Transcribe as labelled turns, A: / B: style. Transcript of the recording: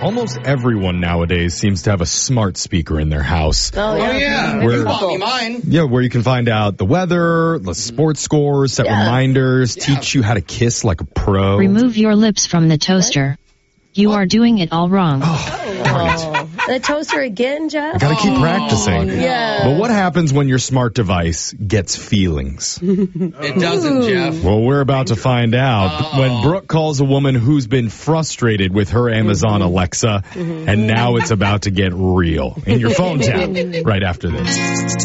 A: Almost everyone nowadays seems to have a smart speaker in their house.
B: Oh, yeah.
C: You bought me mine.
A: Yeah, where you can find out the weather, the sports scores, set reminders, teach you how to kiss like a pro.
D: Remove your lips from the toaster. You are doing it all wrong.
B: The toaster again, Jeff?
A: I gotta keep practicing.
B: Yeah.
A: But what happens when your smart device gets feelings?
C: It doesn't, Jeff.
A: Well, we're about to find out when Brooke calls a woman who's been frustrated with her Amazon Alexa, and now it's about to get real in your phone tap right after this.